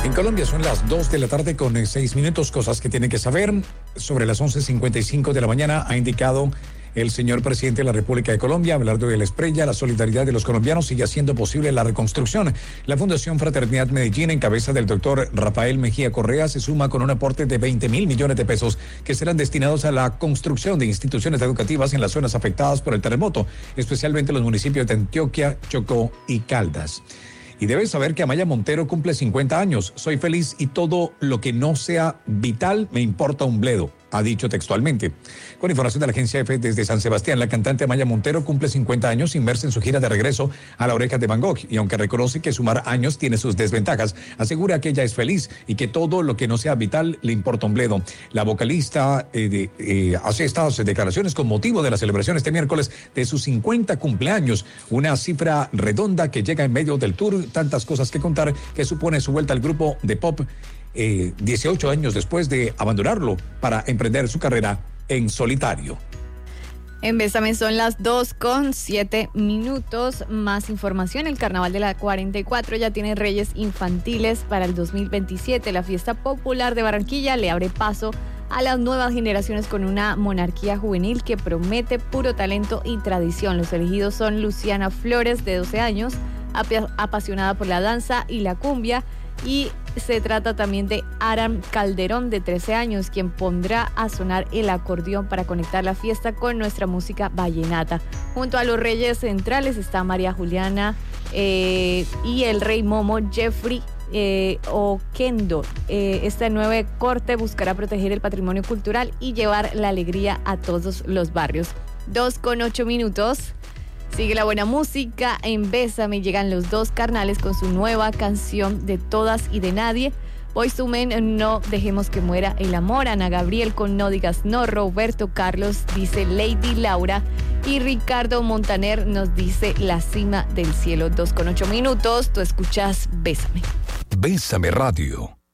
En Colombia son las 2 de la tarde con 6 minutos, cosas que tienen que saber. Sobre las 11:55 de la mañana ha indicado el señor presidente de la República de Colombia, Abelardo de la Espriella, la solidaridad de los colombianos sigue haciendo posible la reconstrucción. La Fundación Fraternidad Medellín, en cabeza del doctor Rafael Mejía Correa, se suma con un aporte de 20.000 millones de pesos que serán destinados a la construcción de instituciones educativas en las zonas afectadas por el terremoto, especialmente los municipios de Antioquia, Chocó y Caldas. Y debes saber que Amaya Montero cumple 50 años. Soy feliz y todo lo que no sea vital me importa un bledo, ha dicho textualmente. Con información de la agencia EFE desde San Sebastián, la cantante Amaya Montero cumple 50 años inmersa en su gira de regreso a la oreja de Van Gogh. Y aunque reconoce que sumar años tiene sus desventajas, asegura que ella es feliz y que todo lo que no sea vital le importa un bledo. La vocalista hace estas declaraciones con motivo de la celebración este miércoles de sus 50 cumpleaños. Una cifra redonda que llega en medio del tour, tantas cosas que contar, que supone su vuelta al grupo de pop 18 años después de abandonarlo para emprender su carrera en solitario. En Bésame son las 2:07. Más información, el Carnaval de la 44 ya tiene reyes infantiles para el 2027. La fiesta popular de Barranquilla le abre paso a las nuevas generaciones con una monarquía juvenil que promete puro talento y tradición. Los elegidos son Luciana Flores, de 12 años, apasionada por la danza y la cumbia, y se trata también de Aram Calderón, de 13 años, quien pondrá a sonar el acordeón para conectar la fiesta con nuestra música vallenata. Junto a los reyes centrales está María Juliana y el rey Momo Jeffrey Oquendo. Este nuevo corte buscará proteger el patrimonio cultural y llevar la alegría a todos los barrios. 2:08. Sigue la buena música. En Bésame llegan los dos carnales con su nueva canción de Todas y de Nadie. Boyz II Men, No dejemos que muera el amor. Ana Gabriel con No digas no. Roberto Carlos dice Lady Laura. Y Ricardo Montaner nos dice La cima del cielo. 2:08. Tú escuchas Bésame. Bésame Radio.